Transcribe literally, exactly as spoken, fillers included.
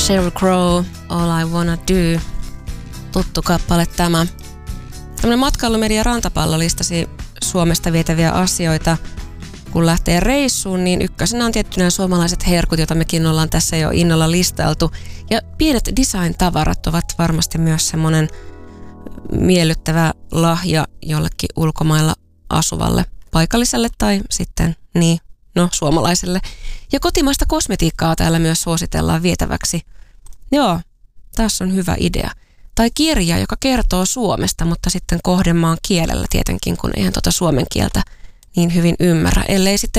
Sheryl Crow, All I Wanna Do. Tuttu kappale tämä. Tämmöinen matkailumedia Rantapallo listasi Suomesta vietäviä asioita. Kun lähtee reissuun, niin ykkösenä on tietty nämä suomalaiset herkut, joita mekin ollaan tässä jo innolla listailtu. Ja pienet design-tavarat ovat varmasti myös semmoinen miellyttävä lahja jollekin ulkomailla asuvalle paikalliselle tai sitten niin, no suomalaiselle. Ja kotimaista kosmetiikkaa täällä myös suositellaan vietäväksi. Joo, tässä on hyvä idea. Tai kirja, joka kertoo Suomesta, mutta sitten kohdemaan kielellä tietenkin, kun eihän tuota suomen kieltä niin hyvin ymmärrä, ellei sitten